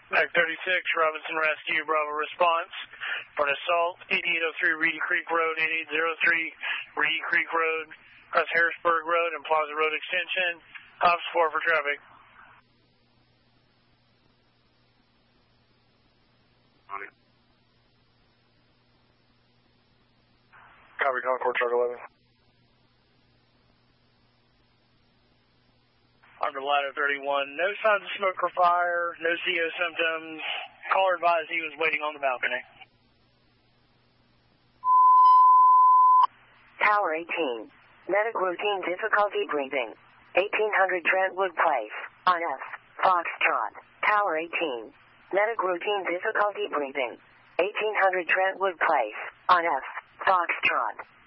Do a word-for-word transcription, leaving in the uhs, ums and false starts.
Mac thirty-six, Robinson Rescue, Bravo response for an assault, eighty-eight oh three Reedy Creek Road, eighty-eight oh three Reedy Creek Road, across Harrisburg Road and Plaza Road Extension. Ops four for traffic. Copy, Concord, Truck eleven. Under Ladder thirty-one, no signs of smoke or fire, no C O symptoms. Caller advised he was waiting on the balcony. Tower eighteen, medic routine difficulty breathing. eighteen hundred Trentwood Place, on F, Foxtrot. Tower eighteen, medic routine difficulty breathing. eighteen hundred Trentwood Place, on F, Foxtrot.